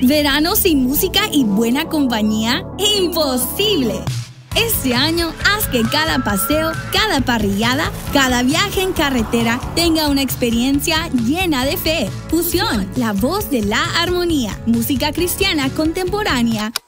¿Verano sin música y buena compañía? ¡Imposible! Este año, haz que cada paseo, cada parrillada, cada viaje en carretera tenga una experiencia llena de fe. Fusión, la voz de la armonía. Música cristiana contemporánea